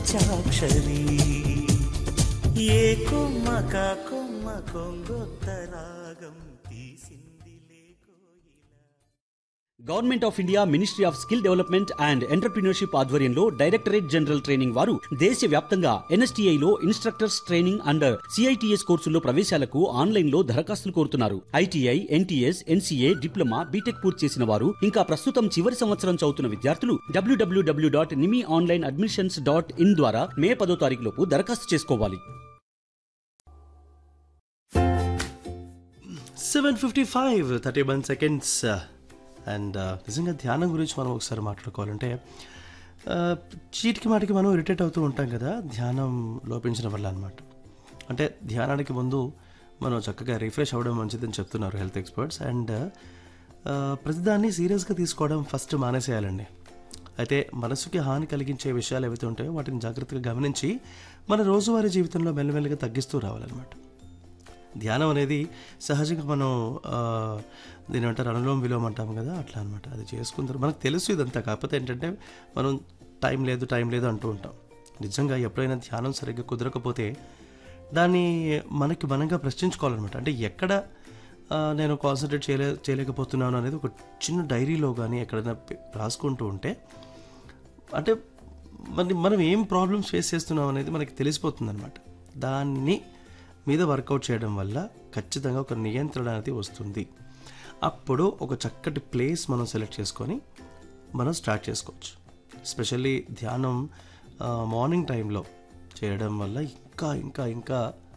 పంచాక్షరి ఏ కొమ్మ కా కొమ్మ కొంగొత్త రాగం తీసింది government of India ministry of skill development and entrepreneurship ఆధ్వర్యంలో డైరెక్టరేట్ జనరల్ ట్రైనింగ్ వారు దేశవ్యాప్తంగా ఎన్ఎస్టీఐలో ఇన్స్ట్రక్టర్స్ ట్రైనింగ్ అండ్ సిఐటిఎస్ కోర్సుల్లో ప్రవేశాలకు ఆన్లైన్లో దరఖాస్తులు కోరుతున్నారు. ITI, NTS, NCA, diploma, BTech పూర్తి చేసిన వారు ఇంకా ప్రస్తుతం చివరి సంవత్సరం చదువుతున్న విద్యార్థులు www.nimiOnlineAdmissions.in ద్వారా మే 10వ తారీఖు లోపు దరఖాస్తు చేసుకోవాలి. 7:55 31 seconds. అండ్ నిజంగా ధ్యానం గురించి మనం ఒకసారి మాట్లాడుకోవాలంటే చీటికి మాటికి మనం ఇరిటేట్ అవుతూ ఉంటాం కదా ధ్యానం లోపించడం వల్ల అనమాట. అంటే ధ్యానానికి ముందు మనం చక్కగా రిఫ్రెష్ అవ్వడం మంచిదని చెప్తున్నారు హెల్త్ ఎక్స్పర్ట్స్. అండ్ ప్రతిదాన్ని సీరియస్గా తీసుకోవడం ఫస్ట్ మానేసేయాలండి. అయితే మనసుకి హాని కలిగించే విషయాలు ఏవైతే ఉంటాయో వాటిని జాగ్రత్తగా గమనించి మన రోజువారీ జీవితంలో మెల్లమెల్లగా తగ్గిస్తూ రావాలన్నమాట. ధ్యానం అనేది సహజంగా మనం దీని ఏమంటారు అనులోమ విలోమ అంటాము కదా, అట్లా అనమాట. అది చేసుకుంటారు, మనకు తెలుసు ఇదంతా. కాకపోతే ఏంటంటే మనం టైం లేదు అంటూ ఉంటాం. నిజంగా ఎప్పుడైనా ధ్యానం సరిగ్గా కుదరకపోతే దాన్ని మనంగా ప్రశ్నించుకోవాలన్నమాట. అంటే ఎక్కడ నేను కాన్సన్ట్రేట్ చేయలేకపోతున్నాను అనేది ఒక చిన్న డైరీలో కానీ ఎక్కడైనా రాసుకుంటూ ఉంటే అంటే మనం ఏం ప్రాబ్లమ్స్ ఫేస్ చేస్తున్నాం అనేది మనకి తెలిసిపోతుంది అనమాట. దాన్ని మీద వర్కౌట్ చేయడం వల్ల ఖచ్చితంగా ఒక నియంత్రణ అనేది వస్తుంది. అప్పుడు ఒక చక్కటి ప్లేస్ మనం సెలెక్ట్ చేసుకొని మనం స్టార్ట్ చేసుకోవచ్చు. ఎస్పెషల్లీ ధ్యానం మార్నింగ్ టైంలో చేయడం వల్ల ఇంకా ఇంకా ఇంకా